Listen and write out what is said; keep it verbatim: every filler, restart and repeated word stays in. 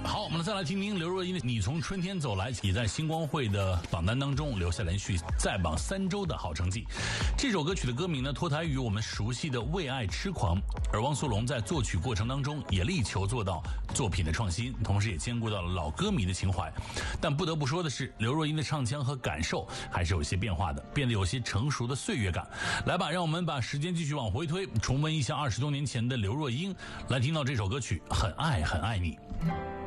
好，我们再来听听刘若英的《你从春天走来》，也在星光会的榜单当中留下连续再榜三周的好成绩。这首歌曲的歌名呢，脱胎于我们熟悉的《为爱痴狂》，而汪苏泷在作曲过程当中也力求做到作品的创新，同时也兼顾到了老歌迷的情怀。但不得不说的是，刘若英的唱腔和感受还是有些变化的，变得有些成熟的岁月感。来吧，让我们把时间继续往回推，重温一下二十多年前的刘若英，来听到这首歌曲《很爱很爱你》。